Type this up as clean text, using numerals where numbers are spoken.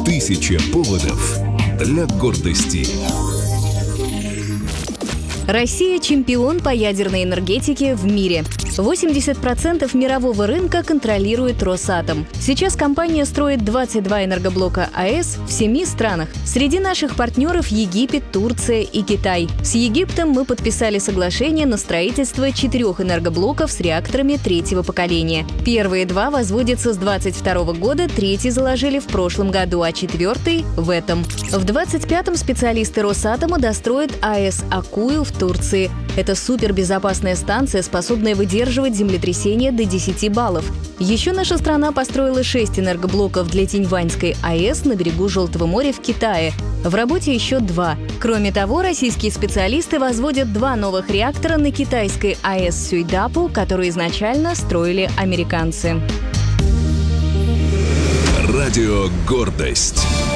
Тысяча поводов для гордости. Россия – чемпион по ядерной энергетике в мире. 80% мирового рынка контролирует Росатом. Сейчас компания строит 22 энергоблока АЭС в 7 странах. Среди наших партнеров Египет, Турция и Китай. С Египтом мы подписали соглашение на строительство 4 энергоблоков с реакторами 3-го поколения. Первые 2 возводятся с 2022 года, 3-й заложили в прошлом году, а 4-й – в этом. В 2025-м специалисты Росатома достроят АЭС Аккую в Турции. Это супербезопасная станция, способная выдерживать землетрясения до 10 баллов. Еще наша страна построила 6 энергоблоков для Тяньваньской АЭС на берегу Желтого моря в Китае. В работе еще 2. Кроме того, российские специалисты возводят 2 новых реактора на китайской АЭС Сюйдапу, которые изначально строили американцы. Радио «Гордость».